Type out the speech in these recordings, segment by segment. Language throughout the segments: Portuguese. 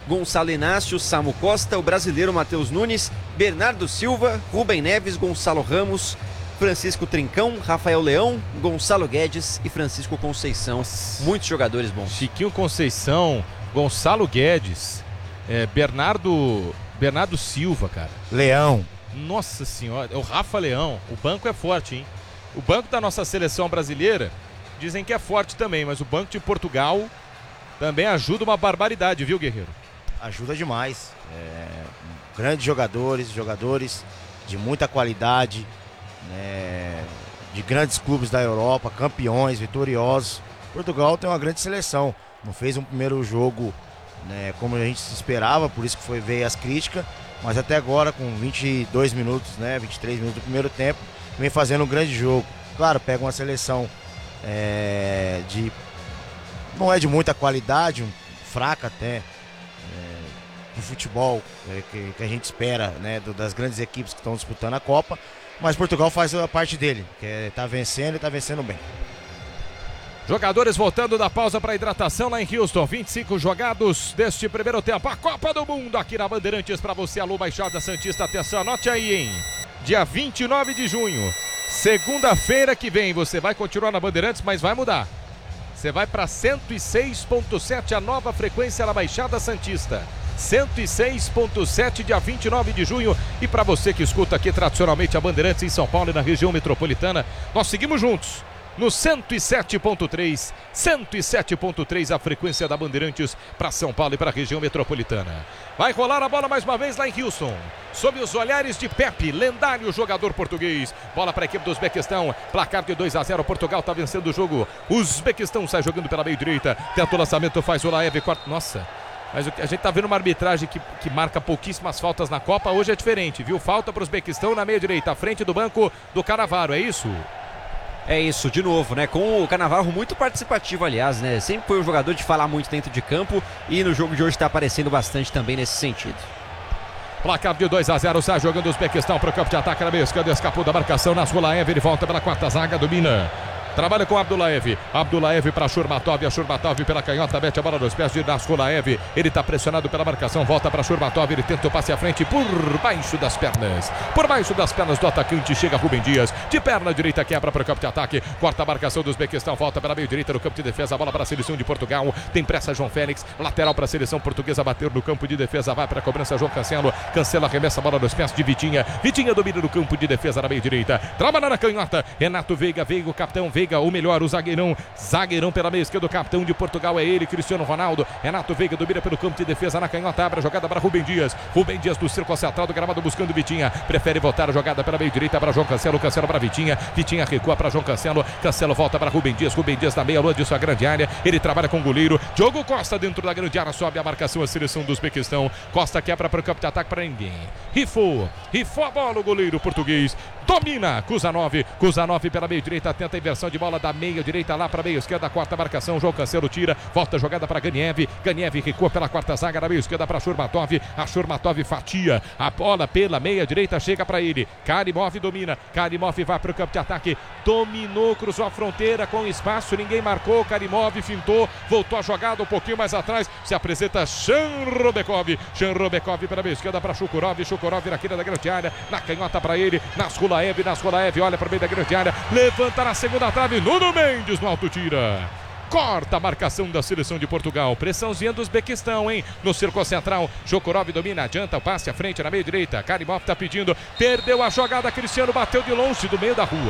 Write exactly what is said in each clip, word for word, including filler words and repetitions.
Gonçalo Inácio, Samu Costa, o brasileiro Matheus Nunes, Bernardo Silva, Rubem Neves, Gonçalo Ramos, Francisco Trincão, Rafael Leão, Gonçalo Guedes e Francisco Conceição. Muitos jogadores bons. Chiquinho Conceição, Gonçalo Guedes, é, Bernardo, Bernardo Silva, cara. Leão. Nossa senhora, é o Rafa Leão. O banco é forte, hein? O banco da nossa seleção brasileira dizem que é forte também, mas o banco de Portugal também ajuda uma barbaridade, viu, Guerreiro? Ajuda demais. É, grandes jogadores, jogadores de muita qualidade, né, de grandes clubes da Europa, campeões, vitoriosos. Portugal tem uma grande seleção. Não fez um primeiro jogo, né, como a gente esperava, por isso que foi, veio as críticas. Mas até agora, com vinte e dois minutos, né, vinte e três minutos do primeiro tempo, vem fazendo um grande jogo. Claro, pega uma seleção é, de... não é de muita qualidade, um, fraca até, é, do futebol é, que, que a gente espera, né, do, das grandes equipes que estão disputando a Copa. Mas Portugal faz a parte dele, que é tá vencendo e tá vencendo bem. Jogadores voltando da pausa para hidratação lá em Houston. vinte e cinco jogados deste primeiro tempo. A Copa do Mundo aqui na Bandeirantes para você, alô Baixada Santista. Atenção, anote aí, hein? Dia vinte e nove de junho, segunda-feira que vem. Você vai continuar na Bandeirantes, mas vai mudar. Você vai para cento e seis ponto sete, a nova frequência na Baixada Santista. cento e seis ponto sete, dia vinte e nove de junho. E para você que escuta aqui tradicionalmente a Bandeirantes em São Paulo e na região metropolitana, nós seguimos juntos no cento e sete ponto três, cento e sete ponto três, a frequência da Bandeirantes para São Paulo e para a região metropolitana. Vai rolar a bola mais uma vez lá em Houston, sob os olhares de Pepe, lendário jogador português. Bola para a equipe do Uzbequistão, placar de dois a zero, Portugal está vencendo o jogo. O Uzbequistão sai jogando pela meio direita, tenta o lançamento, faz o Laev, quarto. Nossa, mas a gente tá vendo uma arbitragem que, que marca pouquíssimas faltas na Copa. Hoje é diferente, viu? Falta para o Uzbequistão na meia direita, à frente do banco do Cannavaro, é isso? É isso, de novo, né? Com o Cannavaro muito participativo, aliás, né? Sempre foi um jogador de falar muito dentro de campo e no jogo de hoje está aparecendo bastante também nesse sentido. Placar de dois a zero, sai jogando o Uzbequistão para o campo de ataque na meia esquerda, escapou da marcação, Nasrulaev, ele volta pela quarta zaga, domina. Trabalha com Abdullaev, Abdullaev para Shurmatov, a Shurmatov pela canhota, mete a bola nos pés de Nasrulaev, ele está pressionado pela marcação, volta para Shurmatov, ele tenta o passe à frente, por baixo das pernas, por baixo das pernas do atacante, chega Rubem Dias, de perna direita quebra para o campo de ataque, corta a marcação do Uzbequistão, volta pela meio direita no campo de defesa, a bola para a seleção de Portugal, tem pressa João Félix, lateral para a seleção portuguesa, bater no campo de defesa, vai para a cobrança João Cancelo, Cancelo arremessa a bola nos pés de Vitinha, Vitinha domina no campo de defesa na meio direita, trabalha na canhota, Renato Veiga, Veiga, o capitão Veiga, o melhor, o zagueirão, zagueirão pela meia esquerda, o capitão de Portugal é ele, Cristiano Ronaldo, Renato Veiga domina pelo campo de defesa na canhota, abre a jogada para Rubem Dias, Rubem Dias do círculo central do gramado buscando Vitinha, prefere voltar a jogada pela meia direita para João Cancelo, Cancelo para Vitinha, Vitinha recua para João Cancelo, Cancelo volta para Rubem Dias, Rubem Dias na meia lua de sua grande área, ele trabalha com o goleiro, Diogo Costa dentro da grande área, sobe a marcação a seleção do Uzbequistão, Costa quebra para o campo de ataque para ninguém, rifou, rifou a bola o goleiro português, domina, Kuzanov, Kuzanov pela meia direita, tenta a inversão de bola da meia direita lá para a meia esquerda, quarta marcação, João Cancelo tira, volta a jogada para Ganiev, Ganiev recua pela quarta zaga, na meia esquerda para Shurmatov, a Shurmatov fatia, a bola pela meia direita chega para ele, Karimov domina, Karimov vai para o campo de ataque, dominou, cruzou a fronteira com espaço, ninguém marcou, Karimov fintou, voltou a jogada um pouquinho mais atrás, se apresenta Shanrobekov, Shanrobekov pela meia esquerda para Shukurov, Shukurov na quina da grande área, na canhota para ele, Nasrulaev, Nasrulaev olha para o meio da grande área, levanta na segunda trave, Nuno Mendes no alto tira. Corta a marcação da seleção de Portugal. Pressãozinha do Uzbequistão, hein? No círculo central, Jokorov domina, adianta o passe à frente na meia direita. Karimov tá pedindo, perdeu a jogada, Cristiano bateu de longe do meio da rua.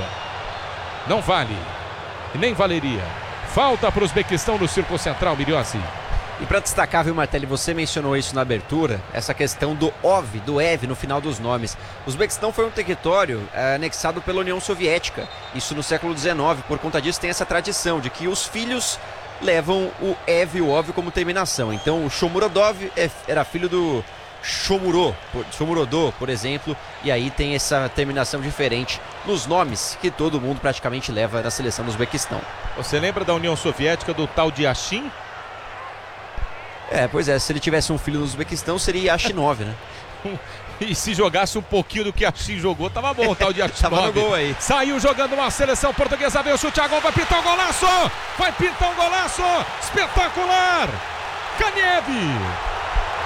Não vale, nem valeria. Falta para o Uzbequistão no círculo central, Miriossi. E para destacar, viu, Martelli, você mencionou isso na abertura, essa questão do O V, do E V no final dos nomes. O Uzbequistão foi um território é, anexado pela União Soviética, isso no século dezenove, por conta disso tem essa tradição de que os filhos levam o E V e o O V como terminação. Então o Shomurodov é, era filho do Shomuro, Shomurodov, por exemplo, e aí tem essa terminação diferente nos nomes que todo mundo praticamente leva na seleção do Uzbequistão. Você lembra da União Soviética do tal de Yashin? É, pois é, se ele tivesse um filho no Uzbequistão, seria Yashinov, né? E se jogasse um pouquinho do que Yashin jogou, tava bom o tal de Yashinov. Tava no gol aí. Saiu jogando uma seleção portuguesa, veio o chute a gol, vai pintar um golaço! Vai pintar um golaço! Espetacular! Ganiev!